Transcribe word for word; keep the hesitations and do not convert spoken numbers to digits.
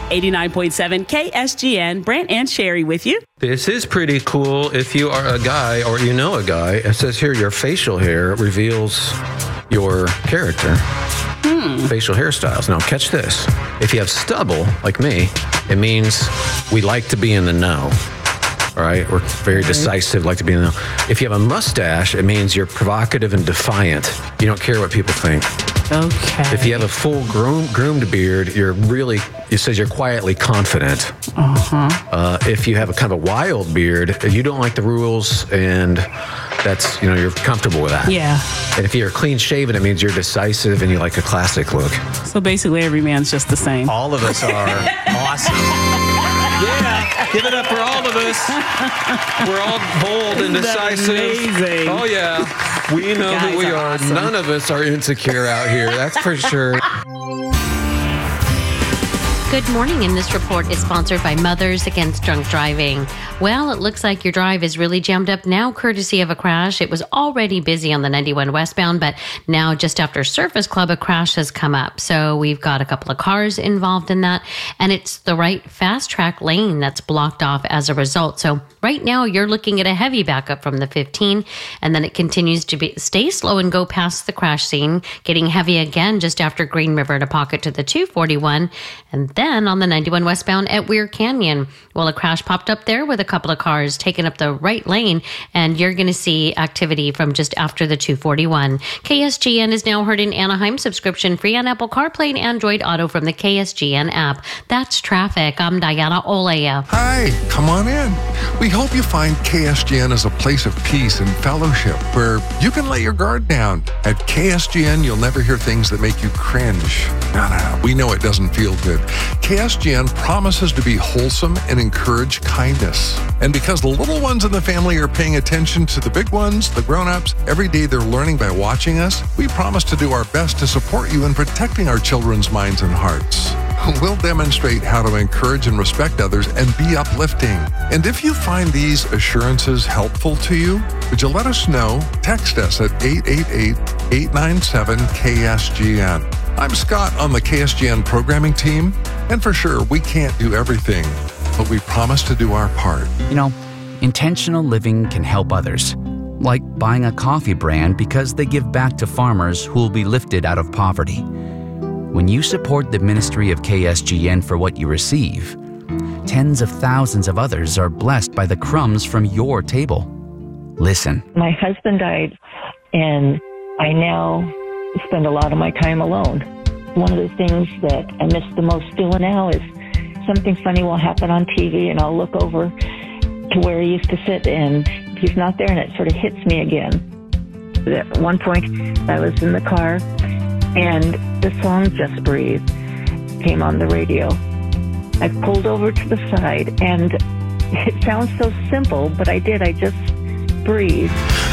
eighty-nine point seven K S G N, Brant and Sherry with you. This is pretty cool if you are a guy or you know a guy. It says here your facial hair reveals your character. Hmm. Facial hairstyles. Now, catch this. If you have stubble, like me, it means we like to be in the know. All right? We're very decisive, like to be in the know. If you have a mustache, it means you're provocative and defiant. You don't care what people think. Okay. If you have a full groom, groomed beard, you're really, it says you're quietly confident. Uh-huh. Uh, if you have a kind of a wild beard, you don't like the rules, and that's, you know, you're comfortable with that. Yeah. And if you're clean shaven, it means you're decisive and you like a classic look. So basically every man's just the same. All of us are. Awesome. Yeah, give it up for all of us. We're all bold and decisive. Amazing. Oh, yeah. We know Guys who we are are. awesome. None of us are insecure out here. That's for sure. Good morning, and this report is sponsored by Mothers Against Drunk Driving. Well, it looks like your drive is really jammed up now, courtesy of a crash. It was already busy on the ninety-one westbound, but now just after Surface Club, a crash has come up. So we've got a couple of cars involved in that, and it's the right fast track lane that's blocked off as a result. So right now you're looking at a heavy backup from the fifteen, and then it continues to be stay slow and go past the crash scene, getting heavy again just after Green River to pocket to the two forty-one, and then on the ninety-one westbound at Weir Canyon. Well, a crash popped up there with a couple of cars taking up the right lane, and you're going to see activity from just after the two forty-one. K S G N is now heard in Anaheim, subscription free on Apple CarPlay and Android Auto from the K S G N app. That's traffic. I'm Diana Olea. Hi, come on in. We hope you find K S G N as a place of peace and fellowship where you can let your guard down. At K S G N, you'll never hear things that make you cringe. No, no, no. We know it doesn't feel good. K S G N promises to be wholesome and encourage kindness. And because the little ones in the family are paying attention to the big ones, the grown-ups, every day they're learning by watching us, we promise to do our best to support you in protecting our children's minds and hearts. We'll demonstrate how to encourage and respect others and be uplifting. And if you find these assurances helpful to you, would you let us know? Text us at eight eight eight, eight nine seven, K S G N. I'm Scott on the K S G N programming team, and for sure, we can't do everything, but we promise to do our part. You know, intentional living can help others, like buying a coffee brand because they give back to farmers who will be lifted out of poverty. When you support the ministry of K S G N for what you receive, tens of thousands of others are blessed by the crumbs from your table. Listen. My husband died, and I now spend a lot of my time alone. One of the things that I miss the most doing now is something funny will happen on T V, and I'll look over to where he used to sit, and he's not there, and it sort of hits me again. At one point, I was in the car, and the song Just Breathe came on the radio. I pulled over to the side, and it sounds so simple, but I did. I just breathed.